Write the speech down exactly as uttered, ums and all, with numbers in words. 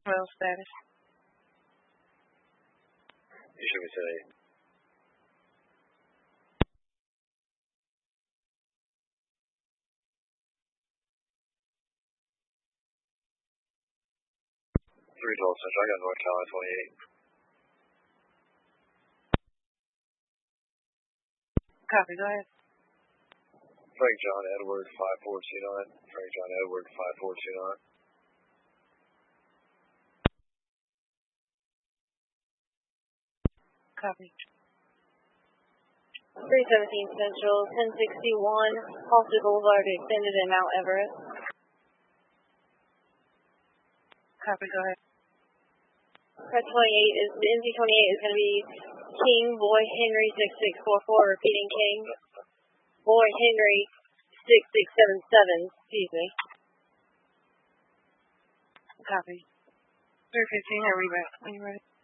Well status. You should be today. three twelve Central, I got North Carolina twenty-eight. Copy, go ahead. Frank John Edward, five four two nine. Frank John Edward, five four two nine. Copy. three seventeen Central, ten sixty-one, Halsted Boulevard extended in Mount Everett. Copy, go ahead. Press twenty-eight is, the M Z twenty-eight is going to be King Boy Henry six six four four, repeating King Boy Henry six six seven seven, excuse me. Copy. three fifteen, are we ready? Are you ready?